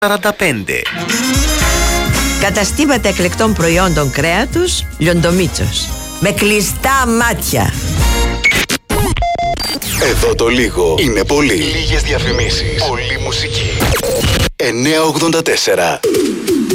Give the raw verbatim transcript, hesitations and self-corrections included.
σαράντα πέντε. Καταστήματα εκλεκτών προϊόντων κρέατος Λιοντομίτσος. Με κλειστά μάτια. Εδώ το λίγο είναι πολύ. Λίγες διαφημίσεις, πολλή μουσική. εννιακόσια ογδόντα τέσσερα